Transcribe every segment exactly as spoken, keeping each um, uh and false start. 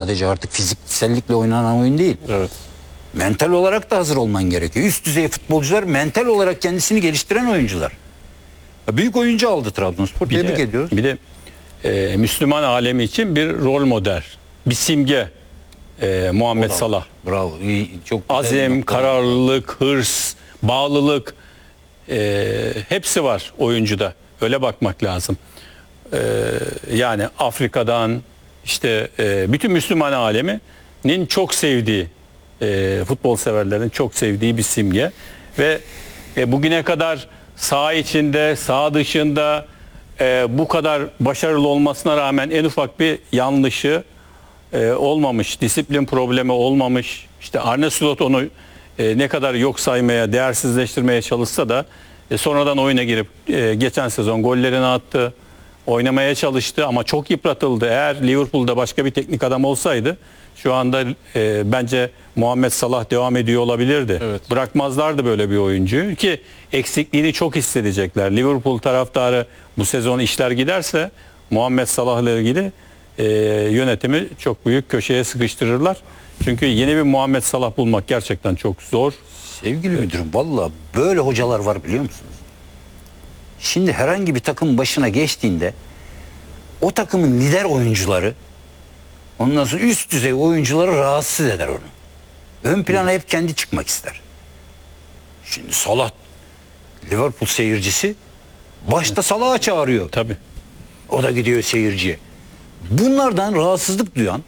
Sadece artık fiziksellikle oynanan oyun değil. Evet. Mental olarak da hazır olman gerekiyor. Üst düzey futbolcular mental olarak kendisini geliştiren oyuncular. Büyük oyuncu aldı Trabzonspor. Bir Tebrik de, ediyoruz. Bir de e, Müslüman alemi için bir rol model, bir simge e, Muhammed Salah. Bravo. İyi, çok Azim, kararlılık, hırs, bağlılık e, hepsi var oyuncuda. Öyle bakmak lazım. E, yani Afrika'dan işte e, bütün Müslüman aleminin çok sevdiği, e, futbol severlerin çok sevdiği bir simge ve e, bugüne kadar saha içinde, saha dışında e, bu kadar başarılı olmasına rağmen en ufak bir yanlışı e, olmamış, disiplin problemi olmamış. İşte Arne Slot onu e, ne kadar yok saymaya, değersizleştirmeye çalışsa da e, sonradan oyuna girip e, geçen sezon gollerini attı, oynamaya çalıştı ama çok yıpratıldı. Eğer Liverpool'da başka bir teknik adam olsaydı şu anda e, bence Muhammed Salah devam ediyor olabilirdi. Evet. Bırakmazlardı böyle bir oyuncuyu ki eksikliğini çok hissedecekler. Liverpool taraftarı bu sezon işler giderse Muhammed Salah'la ilgili e, yönetimi çok büyük köşeye sıkıştırırlar. Çünkü yeni bir Muhammed Salah bulmak gerçekten çok zor. Sevgili evet. müdürüm, valla böyle hocalar var biliyor musunuz? Şimdi herhangi bir takım başına geçtiğinde o takımın lider oyuncuları, ondan sonra üst düzey oyuncuları rahatsız eder onu. Ön plana hep kendi çıkmak ister. Şimdi Salah, Liverpool seyircisi başta Salah'a çağırıyor. Tabii. O da gidiyor seyirciye. Bunlardan rahatsızlık duyan,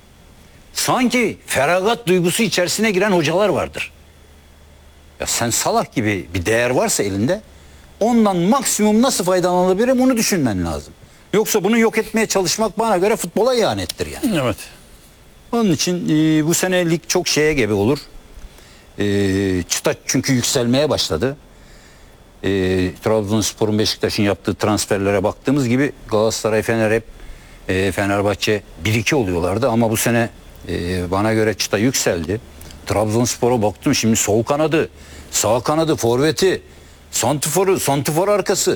sanki feragat duygusu içerisine giren hocalar vardır. Ya sen Salah gibi bir değer varsa elinde, ondan maksimum nasıl faydalanabilirim onu düşünmen lazım. Yoksa bunu yok etmeye çalışmak bana göre futbola ihanettir yani. Evet. Onun için e, bu sene lig çok şeye gebe olur. E, çıta çünkü yükselmeye başladı. E, Trabzonspor'un, Beşiktaş'ın yaptığı transferlere baktığımız gibi Galatasaray, Fener hep e, Fenerbahçe bir iki oluyorlardı ama bu sene e, bana göre çıta yükseldi. Trabzonspor'a baktım şimdi sol kanadı, sağ kanadı, forveti, santiforu, santifor arkası.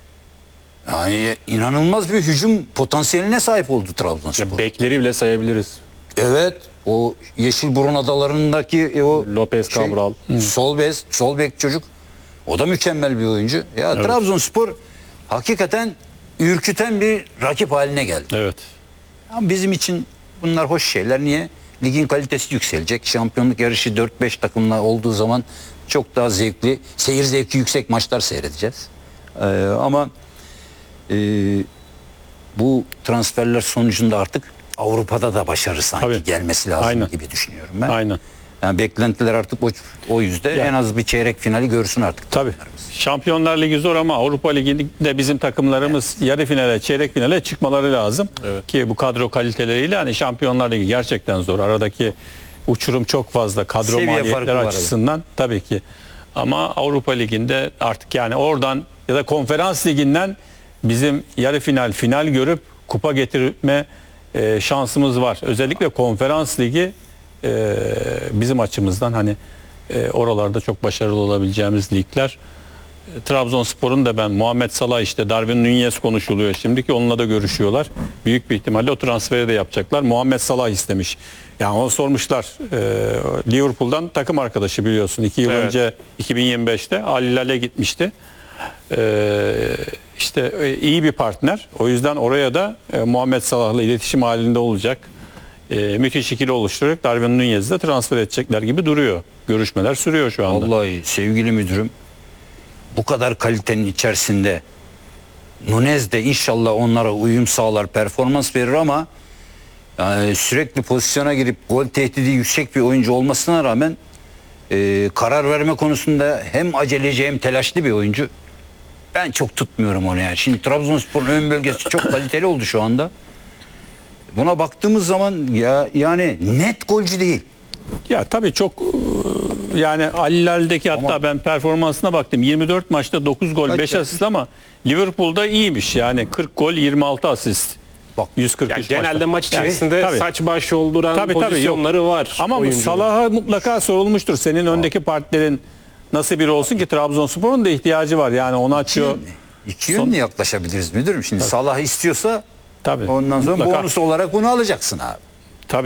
Yani inanılmaz bir hücum potansiyeline sahip oldu Trabzonspor. Ya bekleri bile sayabiliriz. Evet, o Yeşilburun adalarındaki e, o Lopez şey, Cabral. sol bek, sol bek çocuk. O da mükemmel bir oyuncu. Ya evet. Trabzonspor hakikaten ürküten bir rakip haline geldi. Evet. Ama bizim için bunlar hoş şeyler. Niye? Ligin kalitesi yükselecek. Şampiyonluk yarışı dört beş takımla olduğu zaman çok daha zevkli, seyir zevki yüksek maçlar seyredeceğiz. Ee, ama e, bu transferler sonucunda artık Avrupa'da da başarı sanki Tabii. gelmesi lazım Aynen. gibi düşünüyorum ben. Aynen. Yani beklentiler artık o, o yüzde Yani. en az bir çeyrek finali görsün artık. Tabii. Şampiyonlar Ligi zor ama Avrupa Ligi'nde bizim takımlarımız evet. yarı finale, çeyrek finale çıkmaları lazım. Evet. Ki bu kadro kaliteleriyle hani Şampiyonlar Ligi gerçekten zor. Aradaki uçurum çok fazla kadro Seviye maliyetler açısından tabii ki. Ama Avrupa Ligi'nde artık yani oradan ya da Konferans Ligi'nden bizim yarı final, final görüp kupa getirme e, şansımız var. Özellikle Konferans Ligi e, bizim açımızdan hani e, oralarda çok başarılı olabileceğimiz ligler. E, Trabzonspor'un da ben Muhammed Salah işte Darwin Nunez konuşuluyor şimdi ki onunla da görüşüyorlar. Büyük bir ihtimalle o transferi de yapacaklar. Muhammed Salah istemiş. Yani onu sormuşlar. E, Liverpool'dan takım arkadaşı biliyorsun. iki yıl evet. önce iki bin yirmi beşte Al Hilal'e gitmişti. Ee, işte e, iyi bir partner. O yüzden oraya da e, Muhammed Salah'la iletişim halinde olacak. E, müthiş ikili oluşturarak Darwin Nunez'i de transfer edecekler gibi duruyor. Görüşmeler sürüyor şu anda. Vallahi sevgili müdürüm, bu kadar kalitenin içerisinde Nunez de inşallah onlara uyum sağlar, performans verir ama yani sürekli pozisyona girip gol tehdidi yüksek bir oyuncu olmasına rağmen e, karar verme konusunda hem aceleci hem telaşlı bir oyuncu. Ben çok tutmuyorum onu yani. Şimdi Trabzonspor'un ön bölgesi çok kaliteli oldu şu anda. Buna baktığımız zaman ya yani net golcü değil. Ya tabii çok yani Al Hilal'deki hatta ama ben performansına baktım. yirmi dört maçta dokuz gol, beş asist ama Liverpool'da iyiymiş. Yani kırk gol, yirmi altı asist. Bak yüz kırk üç yani genelde maçta. maç içerisinde yani, saç baş olduran tabii, pozisyonları tabii, var. Ama Salah'a mutlaka sorulmuştur. Senin Aa. öndeki partilerin nasıl biri olsun ki Trabzonspor'un da ihtiyacı var. Yani onu açıyor. İki, iki yönlü yaklaşabiliriz müdürüm. Şimdi tabii. Salah istiyorsa tabii. ondan sonra mutlaka. bonus olarak bunu alacaksın abi.